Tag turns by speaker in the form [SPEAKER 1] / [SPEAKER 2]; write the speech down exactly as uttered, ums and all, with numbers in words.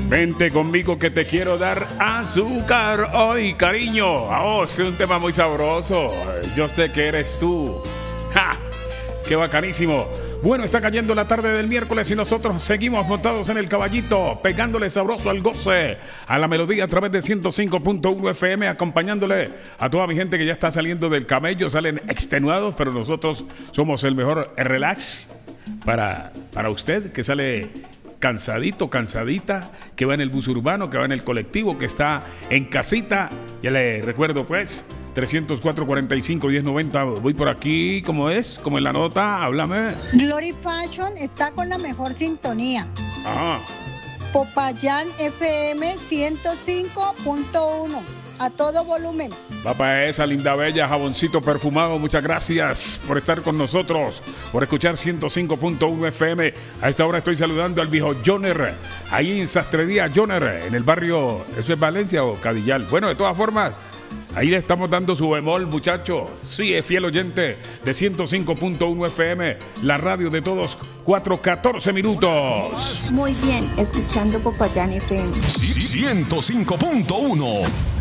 [SPEAKER 1] Vente conmigo que te quiero dar azúcar hoy, cariño. Oh, es un tema muy sabroso. Yo sé que eres tú. ¡Ja! ¡Qué bacanísimo! Bueno, está cayendo la tarde del miércoles y nosotros seguimos montados en el caballito, pegándole sabroso al goce, a la melodía a través de ciento cinco punto uno F M, acompañándole a toda mi gente que ya está saliendo del camello, salen extenuados, pero nosotros somos el mejor relax para, para usted que sale cansadito, cansadita, que va en el bus urbano, que va en el colectivo, que está en casita. Ya le recuerdo pues, trescientos cuatro, cuarenta y cinco, diez noventa. Voy por aquí, ¿cómo es? Como en la nota, háblame.
[SPEAKER 2] Glory Fashion está con la mejor sintonía.
[SPEAKER 1] Ajá.
[SPEAKER 2] Popayán F M ciento cinco punto uno. A todo volumen.
[SPEAKER 1] Va para esa linda bella, jaboncito perfumado. Muchas gracias por estar con nosotros, por escuchar ciento cinco punto uno F M. A esta hora estoy saludando al viejo Joner, ahí en Sastrería Joner, en el barrio, ¿eso es Valencia o Cadillal? Bueno, de todas formas, ahí le estamos dando su bemol, muchacho. Sí, es fiel oyente de ciento cinco punto uno F M, la radio de todos, cuatro catorce minutos.
[SPEAKER 3] Muy bien, escuchando Popayán F M.
[SPEAKER 4] ciento cinco punto uno.